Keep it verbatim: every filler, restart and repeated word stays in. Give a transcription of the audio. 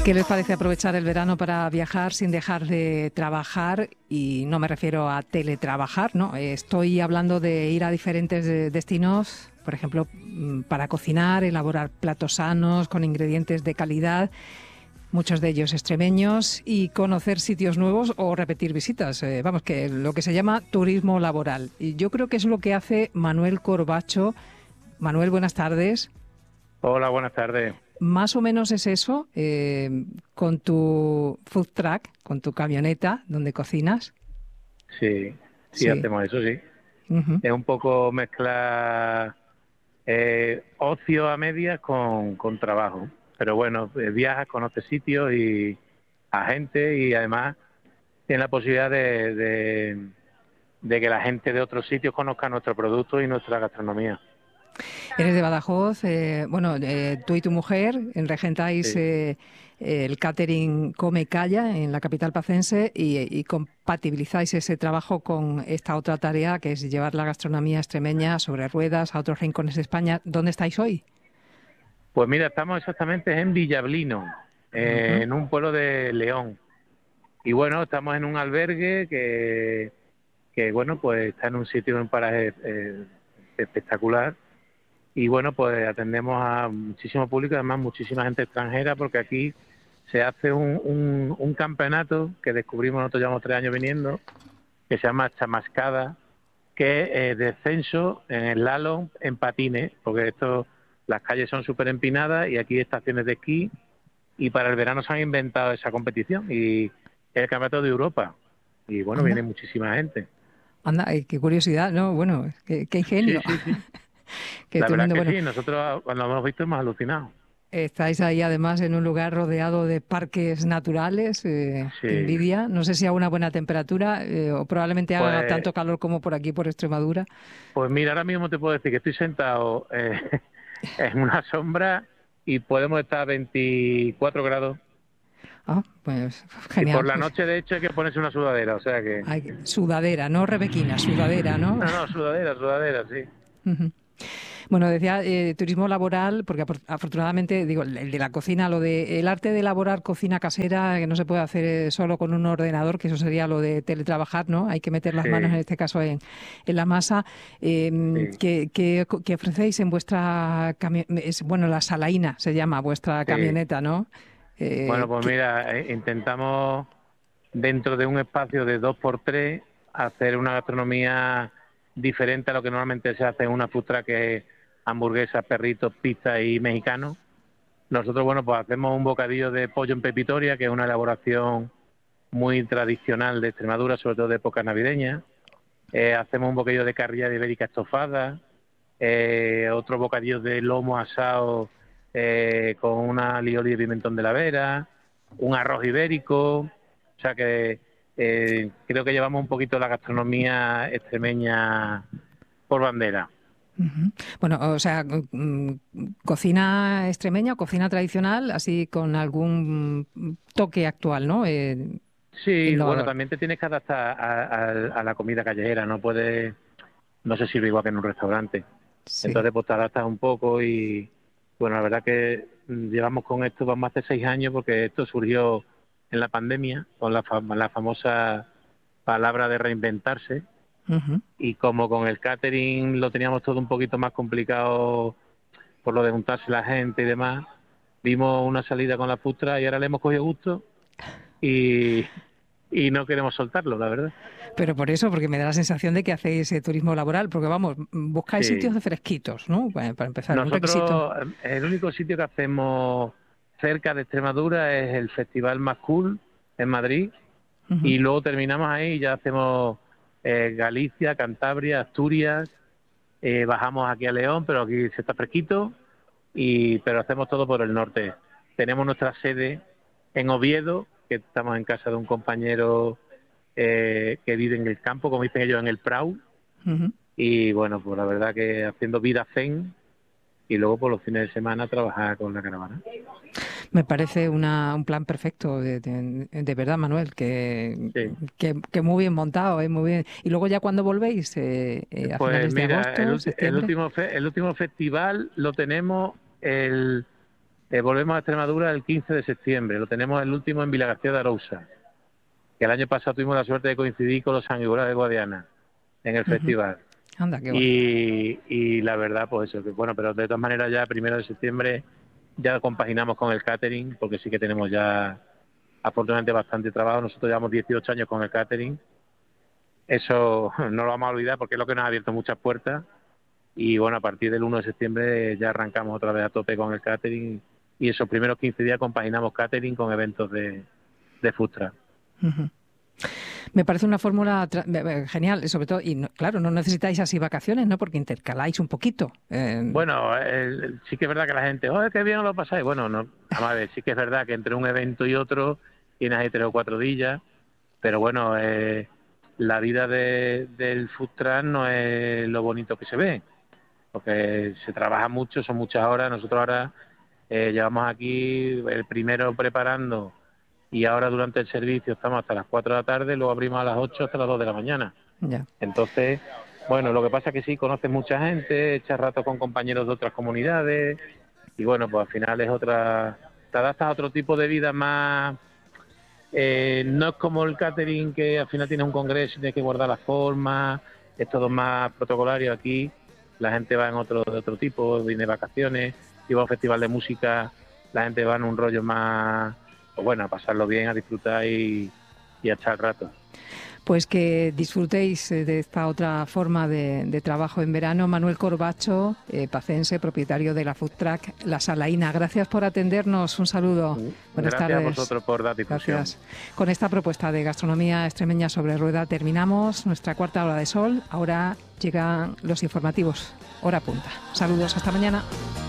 ¿Qué les parece aprovechar el verano para viajar sin dejar de trabajar? Y no me refiero a teletrabajar, ¿no? Estoy hablando de ir a diferentes destinos, por ejemplo, para cocinar, elaborar platos sanos, con ingredientes de calidad, muchos de ellos extremeños, y conocer sitios nuevos o repetir visitas. Eh, vamos, que lo que se llama turismo laboral. Y yo creo que es lo que hace Manuel Corbacho. Manuel, buenas tardes. Hola, buenas tardes. Más o menos es eso, eh, con tu food truck, con tu camioneta donde cocinas. Sí, sí, Sí. hacemos eso, sí. Uh-huh. Es un poco mezclar eh, ocio a medias con, con trabajo. Pero bueno, eh, viajas, conoces sitios y a gente y además tienes la posibilidad de, de, de que la gente de otros sitios conozca nuestro producto y nuestra gastronomía. Eres de Badajoz, eh, bueno, eh, tú y tu mujer regentáis Sí. eh, el catering Come Calla en la capital pacense y, y compatibilizáis ese trabajo con esta otra tarea que es llevar la gastronomía extremeña sobre ruedas a otros rincones de España. ¿Dónde estáis hoy? Pues mira, estamos exactamente en Villablino, eh, Uh-huh. en un pueblo de León. Y bueno, estamos en un albergue que, que bueno, pues está en un sitio, en un paraje eh, espectacular. Y bueno, pues atendemos a muchísimo público, además muchísima gente extranjera, porque aquí se hace un, un, un campeonato que descubrimos, nosotros llevamos tres años viniendo, que se llama Chamascada, que es eh, descenso en el slalom en patines, porque esto, las calles son súper empinadas y aquí hay estaciones de esquí, y para el verano se han inventado esa competición, y es el campeonato de Europa, y bueno, viene Anda, muchísima gente. anda, eh, qué curiosidad, ¿no? Bueno, qué, qué Sí, ingenio, sí, sí. qué La verdad tremendo. es que Bueno, sí, nosotros cuando lo hemos visto hemos alucinado. estáis ahí además en un lugar rodeado de parques naturales, eh, qué Sí, envidia. No sé si a una buena temperatura eh, o probablemente haga pues tanto calor como por aquí, por Extremadura. Pues mira, ahora mismo te puedo decir que estoy sentado eh, en una sombra y podemos estar a veinticuatro grados. Ah, pues Y por genial. la Pues noche, de hecho, hay que ponerse una sudadera, o sea que... hay, sudadera, no rebequina, sudadera, ¿no? No, no, sudadera, sudadera, sí. Ujú. Bueno, decía eh, turismo laboral, porque apor- afortunadamente, digo, el de la cocina, lo de el arte de elaborar cocina casera, que no se puede hacer eh, solo con un ordenador, que eso sería lo de teletrabajar, ¿no? Hay que meter las manos, en Sí, este caso, en, en la masa. Eh, sí, que, que- que ofrecéis en vuestra camioneta, bueno, la Salaína se llama vuestra sí. camioneta, ¿no? Eh, Bueno, pues que- mira, eh, intentamos dentro de un espacio de dos por tres hacer una gastronomía diferente a lo que normalmente se hace en una food truck, que es hamburguesas, perritos, pizza y mexicano. Nosotros, bueno, pues hacemos un bocadillo de pollo en pepitoria, que es una elaboración muy tradicional de Extremadura, sobre todo de época navideña. Eh, hacemos un bocadillo de carrilla de ibérica estofada, eh, otro bocadillo de lomo asado eh, con una alioli de pimentón de la Vera, un arroz ibérico. O sea que eh, creo que llevamos un poquito la gastronomía extremeña por bandera. Ujú. Bueno, o sea, mm, cocina extremeña o cocina tradicional, así con algún mm, toque actual, ¿no? Eh, Sí, bueno, innovador. también te tienes que adaptar a, a- a la comida callejera, no puedes, no se sirve igual que en un restaurante. Sí. Entonces, pues te adaptas un poco y, bueno, la verdad que mm, llevamos con esto, vamos hace seis años, porque esto surgió en la pandemia, con la, fam- la famosa palabra de reinventarse, Ujú. y como con el catering lo teníamos todo un poquito más complicado por lo de juntarse la gente y demás, vimos una salida con la futra y ahora le hemos cogido gusto y, y no queremos soltarlo, la verdad. Pero por eso, porque me da la sensación de que hacéis eh, turismo laboral, porque vamos, mm, buscáis sitios Sí. de fresquitos, ¿no? Bueno, para empezar, un requisito. Nosotros, eh, el único sitio que hacemos cerca de Extremadura es el Festival Más Cool en Madrid, Ujú. y luego terminamos ahí y ya hacemos eh, Galicia, Cantabria, Asturias, eh, bajamos aquí a León, pero aquí se está fresquito, y pero hacemos todo por el norte. Tenemos nuestra sede en Oviedo, que estamos en casa de un compañero eh, que vive en el campo, como dicen ellos, en el Prau, Ujú. y bueno, pues la verdad que haciendo vida zen, y luego por los fines de semana trabajar con la caravana. Me parece una, un plan perfecto, de, de- de verdad, Manuel, que, Sí. que, que muy bien montado, ¿eh? Muy bien. Y luego ya cuando volvéis, eh, eh, a Pues finales de mira, el, agosto, ulti- el septiembre. último fe- el último festival lo tenemos el Eh, volvemos a Extremadura el quince de septiembre, lo tenemos el último en Vilagarcía de Arousa, que el año pasado tuvimos la suerte de coincidir con los Sanguijuelas de Guadiana en el uh-huh. festival. Anda, qué bueno. y, y la verdad, pues eso, que bueno, pero de todas maneras ya primero de septiembre ya compaginamos con el catering, porque sí que tenemos ya afortunadamente bastante trabajo. Nosotros llevamos dieciocho años con el catering. Eso no lo vamos a olvidar porque es lo que nos ha abierto muchas puertas. Y bueno, a partir del uno de septiembre ya arrancamos otra vez a tope con el catering. Y esos primeros quince días compaginamos catering con eventos de, de food truck. Uh-huh. Me parece una fórmula genial, sobre todo, y no, claro, no necesitáis así vacaciones, ¿no? Porque intercaláis un poquito. Eh... Bueno, eh, sí que es verdad que la gente, ¡oh, qué bien lo pasáis! Bueno, no, vamos a ver, sí que es verdad que entre un evento y otro tienes ahí tres o cuatro días, pero bueno, eh, la vida de, del food truck no es lo bonito que se ve, porque se trabaja mucho, son muchas horas. Nosotros ahora eh, llevamos aquí el primero preparando y ahora durante el servicio estamos hasta las cuatro de la tarde, luego abrimos a las ocho hasta las dos de la mañana. Ya. Entonces, bueno, lo que pasa es que sí, conoces mucha gente, echas rato con compañeros de otras comunidades y bueno, pues al final es otra, te adaptas a otro tipo de vida más, eh, no es como el catering que al final tienes un congreso y tienes que guardar las formas, es todo más protocolario. Aquí la gente va en otro, de otro tipo, viene de vacaciones, y va a un festival de música, la gente va en un rollo más, pues bueno, a pasarlo bien, a disfrutar y, y a echar rato. Pues que disfrutéis de esta otra forma de, de trabajo en verano. Manuel Corbacho, eh, pacense, propietario de la food truck La Salaína. Gracias por atendernos. Un saludo. Sí. Buenas Gracias tardes. a vosotros por dar difusión. Gracias. Con esta propuesta de gastronomía extremeña sobre rueda terminamos nuestra cuarta hora de sol. Ahora llegan los informativos. Hora punta. Saludos. Hasta mañana.